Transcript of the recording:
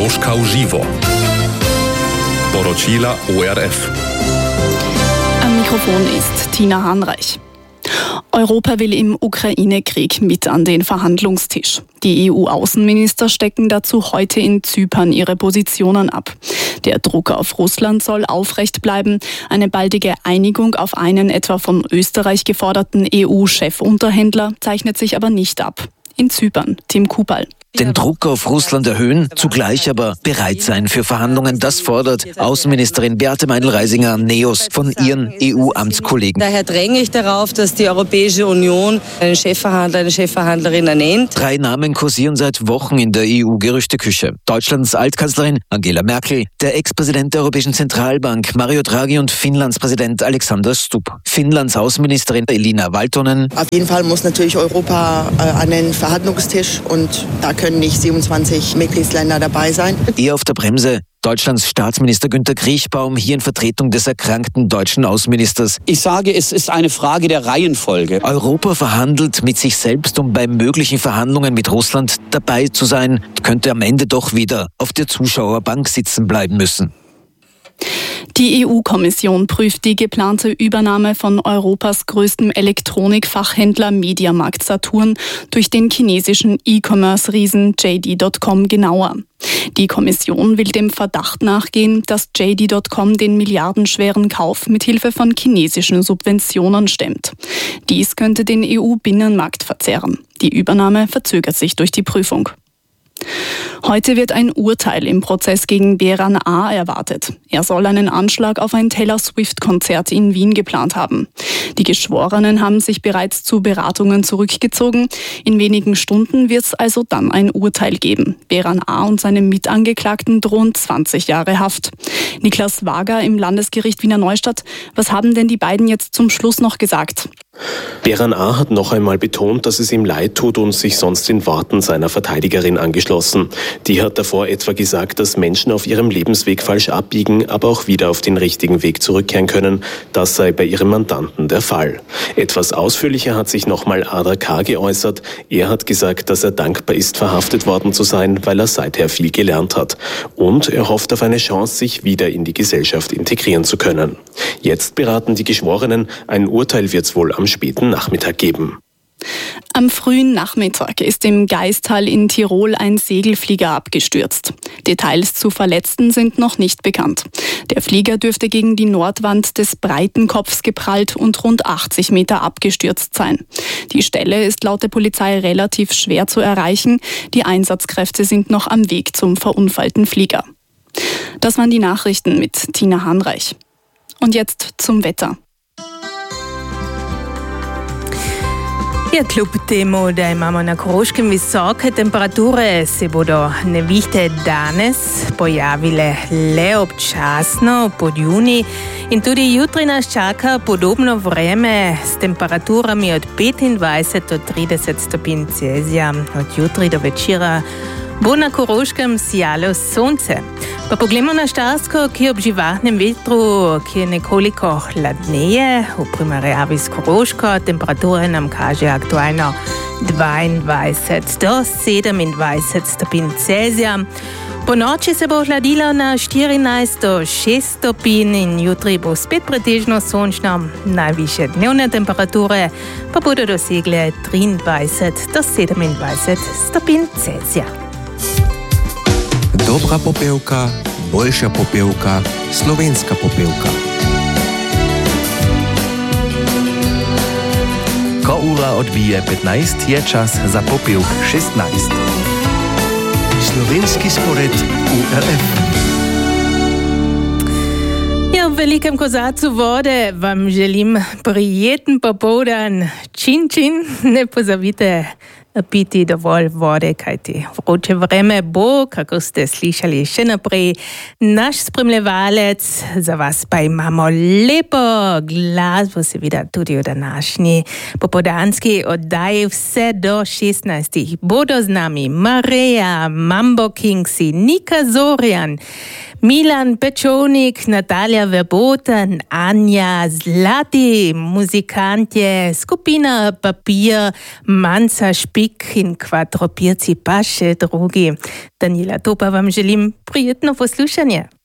Koroška v živo. Poročila ORF. Am Mikrofon ist Tina Hanreich. Europa will im Ukraine-Krieg mit an den Verhandlungstisch. Die EU-Außenminister stecken dazu heute in Zypern ihre Positionen ab. Der Druck auf Russland soll aufrecht bleiben. Eine baldige Einigung auf einen etwa von Österreich geforderten EU-Chefunterhändler zeichnet sich aber nicht ab. In Zypern, Tim Kupal. Den Druck auf Russland erhöhen, zugleich aber bereit sein für Verhandlungen, das fordert Außenministerin Beate Meindl-Reisinger Neos von ihren EU-Amtskollegen. Daher dränge ich darauf, dass die Europäische Union einen Chefverhandler, eine Chefverhandlerin ernennt. 3 Namen kursieren seit Wochen in der EU-Gerüchteküche. Deutschlands Altkanzlerin Angela Merkel, der Ex-Präsident der Europäischen Zentralbank Mario Draghi und Finnlands Präsident Alexander Stubb. Finnlands Außenministerin Elina Valtonen. Auf jeden Fall muss natürlich Europa an den Verhandlungstisch und da können nicht 27 Mitgliedsländer dabei sein. Eher auf der Bremse Deutschlands Staatsminister Günter Kriechbaum, hier in Vertretung des erkrankten deutschen Außenministers. Ich sage, es ist eine Frage der Reihenfolge. Europa verhandelt mit sich selbst, um bei möglichen Verhandlungen mit Russland dabei zu sein, könnte am Ende doch wieder auf der Zuschauerbank sitzen bleiben müssen. Die EU-Kommission prüft die geplante Übernahme von Europas größtem Elektronikfachhändler Mediamarkt Saturn durch den chinesischen E-Commerce-Riesen JD.com genauer. Die Kommission will dem Verdacht nachgehen, dass JD.com den milliardenschweren Kauf mit Hilfe von chinesischen Subventionen stemmt. Dies könnte den EU-Binnenmarkt verzerren. Die Übernahme verzögert sich durch die Prüfung. Heute wird ein Urteil im Prozess gegen Beran A. erwartet. Er soll einen Anschlag auf ein Taylor Swift-Konzert in Wien geplant haben. Die Geschworenen haben sich bereits zu Beratungen zurückgezogen. In wenigen Stunden wird es also dann ein Urteil geben. Beran A. und seine Mitangeklagten drohen 20 Jahre Haft. Niklas Wager im Landesgericht Wiener Neustadt. Was haben denn die beiden jetzt zum Schluss noch gesagt? Beran A. hat noch einmal betont, dass es ihm leid tut und sich sonst den Worten seiner Verteidigerin angeschlossen. Die hat davor etwa gesagt, dass Menschen auf ihrem Lebensweg falsch abbiegen, aber auch wieder auf den richtigen Weg zurückkehren können. Das sei bei ihrem Mandanten der Fall. Etwas ausführlicher hat sich nochmal Ada K. geäußert. Er hat gesagt, dass er dankbar ist, verhaftet worden zu sein, weil er seither viel gelernt hat. Und er hofft auf eine Chance, sich wieder in die Gesellschaft integrieren zu können. Jetzt beraten die Geschworenen. Ein Urteil wird es wohl am späten Nachmittag geben. Am frühen Nachmittag ist im Gaistal in Tirol ein Segelflieger abgestürzt. Details zu Verletzten sind noch nicht bekannt. Der Flieger dürfte gegen die Nordwand des Breitenkopfs geprallt und rund 80 Meter abgestürzt sein. Die Stelle ist laut der Polizei relativ schwer zu erreichen. Die Einsatzkräfte sind noch am Weg zum verunfallten Flieger. Das waren die Nachrichten mit Tina Hanreich. Und jetzt zum Wetter. Ja, kljub temu, da imamo na Koroškem visoke temperature, se bodo nevihte danes pojavile le občasno pod junij in tudi jutri nas čaka podobno vreme s temperaturami od 25 do 30 stopinj Celzija. Od jutri do večera bo na Koroškem sijalo sonce. Pa poglejmo na Štajersko, ki ob živahnem vetru, ki je nekoliko hladneje, v primerjavi s Koroško, temperature nam kaže aktualno 22 do 27 stopinj Celzija. Po noči se bo hladilo na 14 do 6 stopinj in jutri bo spet pretežno sončno. Najvišje dnevne temperature pa bodo dosegle 23 do 27 stopinj Celzija. Dobra popevka, boljša popevka, slovenska popevka. Ko ura odbije 15, je čas za popevk 16. Slovenski spored ORF. Ja, v velikem kozarcu vode vam želim prijeten popoldan. Čin, čin, ne pozabite piti dovolj vode, kajti vroče vreme bo, kako ste slišali še naprej. Naš spremljevalec, za vas pa imamo lepo glasbo, seveda tudi v današnji popoldanski oddaji vse do 16. Bodo z nami Mareja, Mambo Kingsi, Nika Zorjan, Milan Pečovnik, Natalia Verbota, Anja Zlati, muzikantje, skupina Papir, Manca Špik in Kvadropirci pa še drugi. Daniela Topa vam želim prijetno poslušanje.